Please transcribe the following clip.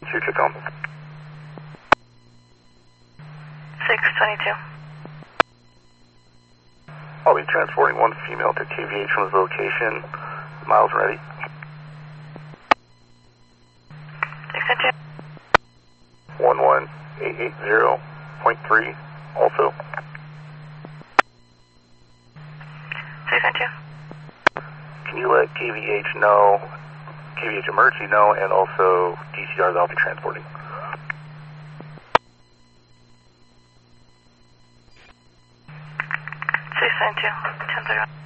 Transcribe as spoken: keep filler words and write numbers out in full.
twenty-two, check on. six twenty-two. I'll be transporting one female to K V H from his location. Miles ready. six twenty-two. one one eight eight zero point three, also. six twenty-two. Can you let K V H know, K V H emergency know, and also D C R that I'll be transporting? six twenty-two. ten thirty.